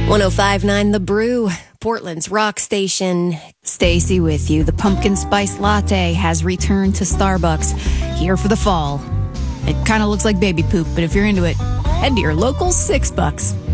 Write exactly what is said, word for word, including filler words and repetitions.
one oh five point nine The Brew, Portland's rock station. Stacy with you. The pumpkin spice latte has returned to Starbucks here for the fall. It kind of looks like baby poop, but if you're into it, head to your local Six Bucks.